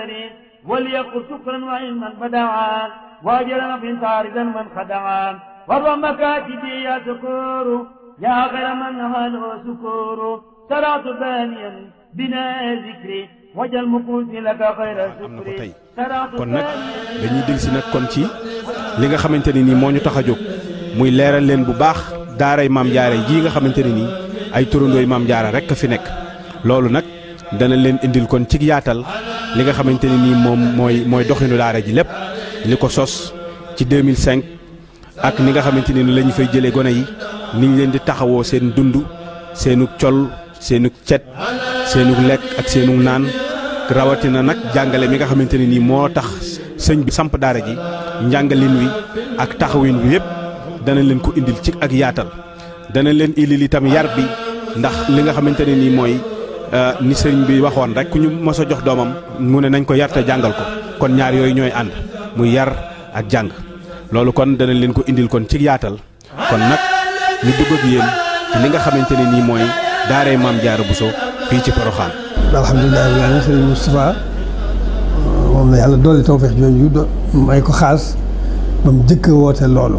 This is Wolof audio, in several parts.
البشر وليقل شكرا وعلما بدعا واجرا في طاردا من خدعا وارض مكاتبي يا سكور يا غير من نهاله سكور سرعت بانيا بنا ذكري wajal mukuti laka khayra shukri kon nag dañuy dil si nag kon ci li nga xamante ne nii moo ñu tax a jóg muy leeral leen bu baax daaray maam jaara ji nga xamante ne nii ay turandooy maam jaara rek fi nekk loolu nag dana leen indil kon ci yaatal li nga xamante ne nii moom mooy doxinu daara ji lépp li ko sos ci 2005 ak ni nga xamante ne ni la ñu fay jëlee gone yi ni ñu leen di taxawoo seen dund seenu col seenu cet seenu lekk ak seenu naan rawatina nag jàngale mi nga xamante ne nii moo tax sëñ bi samp daara ji njàngalin wi ak taxawin wi yëpp dana leen ko indil ci ak yaatal dana leen indil itam yar bi ndax li nga xamante ne nii mooy ni sëñ bi waxoon rek ku ñu mos a jox doomam mu ne nañ ko yar te jàngal ko kon ñaar yooyu ñooy ànd muy yar ak jàng loolu kon dana leen ko indil kon ci yaatal kon nag ñu dugg ak yéen ci li nga xamante ne nii mooy daaray maam Jaara Buso fii ci Porokhane. alhamdulilah rabbil aalamiin Serigne Moustapha moom la yàlla dolli tawfeex jooju may ko xaas ba mu jëkk woote loolu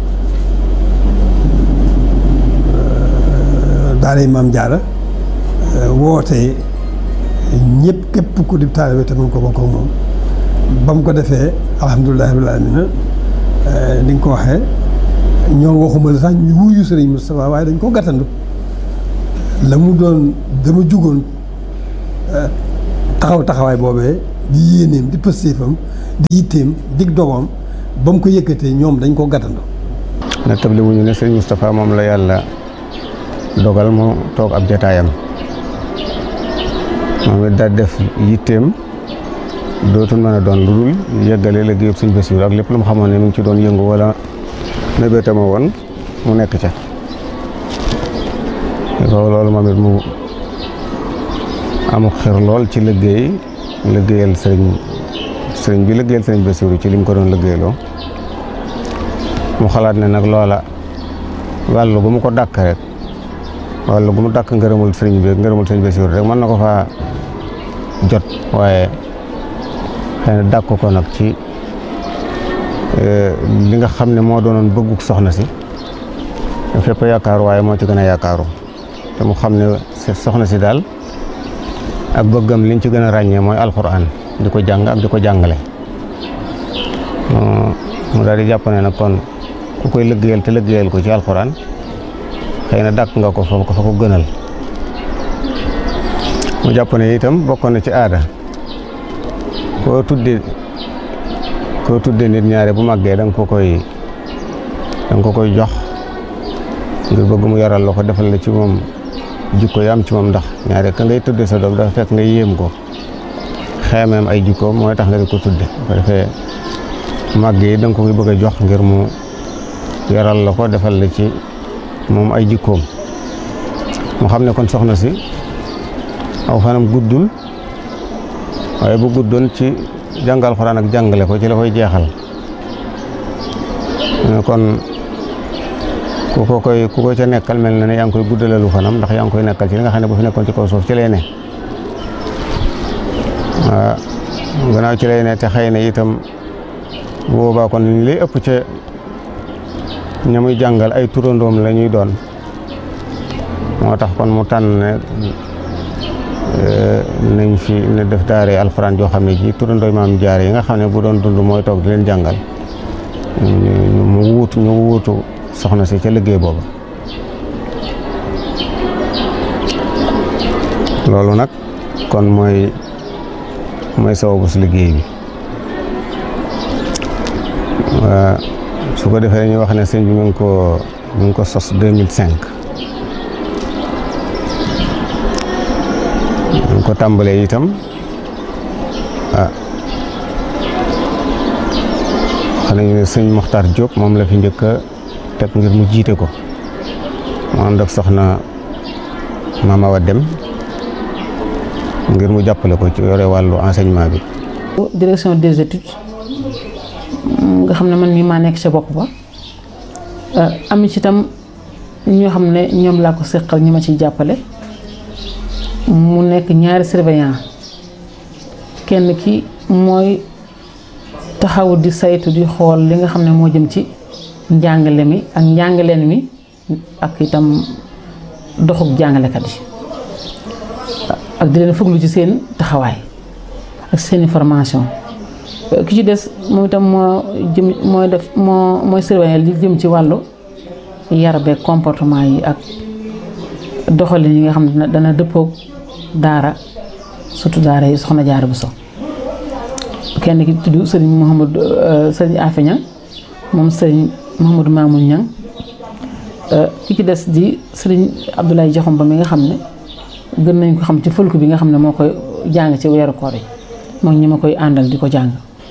daaray maam Jaara woote ñëpp képp ku di taalibe te mën ko bokk ak moom ba mu ko defee alhamdulilah rabbil aalamiin ni nga ko waxee ñoo waxuma la sax ñu wuyu Serigne Moustapha waaye dañ ko gàttandu la mu doon dama jugoon taxawaay boobee di yéeneem di pëstéefam di yitteem dig doomam ba mu ko yëkkatee ñoom dañ ko gàttandu. na table wuñu ne Serigne Moustapha moom la yàlla dogal mu toog ab jataayam moom it daal def yitteem dootul mën a doon lu dul yëggale liggéeyub Serigne Bassirou ak lépp lu mu xamoon ne mu ngi ci doon yëngu wala mébétama woon mu nekk ca loolu moom it mu amu xir lool ci liggéeyal sëriñ bi liggéeyal Serigne Bassirou ci li mu ko doon liggéeyloo mu xalaat ne nag loola wàllu gu mu ko dàkk rek wàllu gu mu dàkk ngërëmul sëriñ bi ngërëmul Serigne Bassirou rek mën na ko faa jot waaye xëy na dàkk ko nag ci li nga xam ne moo doonoon bëgguk soxna si fépp yaakaaru waaye moo ci gën a yaakaaru te mu xam ne soxna si daal ak bëggam liñ ci gën a ràññee mooy alxuraan di ko jàng ak di ko jàngale mu daal di jàpp ne nag kon ku koy liggéeyal te liggéeyal ko ci alxuraan xëy na dàkk nga ko fa ko gënal mu jàpp ne itam bokkoon na ci aada koo tudde nit ñaare bu màggee da nga ko koy jox ngir bëgg mu yaral la ko defal la ci moom jikko yi am ci moom ndax ñaare ka ngay tudde sa doom dafa fekk nga yéem ko xeemeem ay jikkoom mooy tax nga di ko tudde bu defee màgg yi da nga ko koy bëgg a jox ngir mu yaral la ko defal la ci moom ay jikkoom mu xam ne kon soxna si aw fanam guddul waaye bu guddoon ci jàngal Alxuraan ak jàngale ko ci la koy jeexal kon ku ko ca nekkal mel na ne yaa ngi koy guddalalu fanam ndax yaa ngi koy nekkal ci li nga xam ne bu fi nekkoon ci kaw suuf ci lay ne waaw gannaaw ci lay ne te xëy na itam boobaa kon li lay ëpp ca ña muy jàngal ay turandoom la ñuy doon moo tax kon mu tànn ne nañ fi ne def daare alxuraan joo xam ne ji turandooy maam jaare yi nga xam ne bu doon dund mooy toog di leen jàngal ñu wuutu soxna si ca liggéey boobu loolu nag kon mooy sababu si liggéey bi su ko defee ñu wax ne sëñ bi mu ngi ko sos 2005 ñu ko tàmbalee itam xam nañu ne sëñ Mokhtar Diop moom la fi njëkk a teg ngir mu jiite ko mu ànd ak soxna Mama Awa Dem ngir mu jàppale ko ci yore wàllu enseignement bi. direction des études nga xam ne man mii maa nekk ca bopp ba am ci itam ñoo xam ne ñoom laa ko seqal ñi ma ciy jàppale mu nekk ñaari surveillant kenn ki mooy taxaw di saytu di xool li nga xam ne moo jëm ci njàngale mi ak njàngaleen mi ak itam doxuk jàngalekat yi ak di leen fuglu ci seen taxawaay ak seen formation. ki ci des moom itam mooy surveiller li jëm ci wàllu yar beeg comportement yi ak doxalin yi nga xam ne dana dëppoog daara surtout daara yi Soxna Jaara Buso. kenn ki tudd sëriñ Afe Ñang moom sëriñ Mouhamadou Mamoun Ñang ki ci des di sëriñ Abdoulaye Jaxum Ba mi nga xam ne gën nañ ko xam ci fëlku bi nga xam ne moo koy jàng ci weeru koor yi moom ñi ma koy àndal di ko jàng.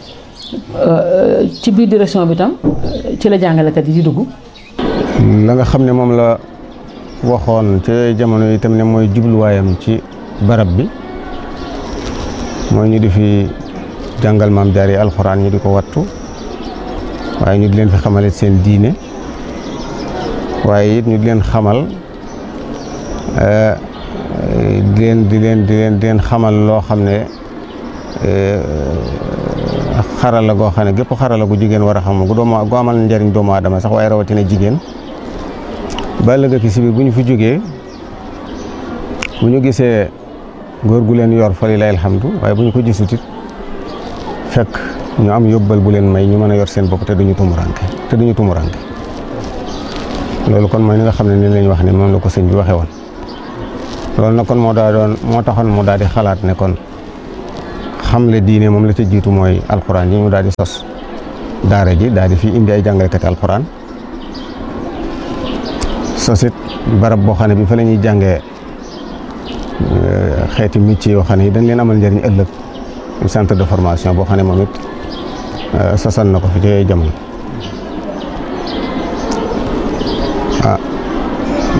ci biir direction bi tam ci la jàngalekat yi di dugg. la nga xam ne moom la waxoon ci jamono yi itam ne mooy jubluwaayam ci barab bi mooy ñu di fi jàngal maam jaar yi alxuraan ñu di ko wattu waaye ñu di leen fi xamale seen diine waaye it ñu di leen xamal di leen xamal loo xam ne xarala goo xam ne gépp xarala gu jigéen war a xam gu amal njariñ doomu aadama sax waaye rawatina jigéen ba ëllëg ki si biir bu ñu fi jógee bu ñu gisee góor gu leen yor fa lillahi alhamdu waaye bu ñu ko gisut it fekk ñu am yóbbal bu leen may ñu mën a yor seen bopp te duñu tumuranke loolu kon mooy li nga xam ne ni lañ wax ne moom la ko sëñ bi waxee woon loolu nag kon moo taxoon mu daal di xalaat ne kon xamle diine moom la ca jiitu mooy alxuraan yi mu daal di sos daara ji daal di fi indi ay jàngalekati alxuraan sosit barab boo xam ne bi fa la ñuy jàngee xeeti métier yoo xam ne yi dañ leen amal njëriñ ëllëg centre de formation boo xam ne moom it sosal na ko fi ci jamono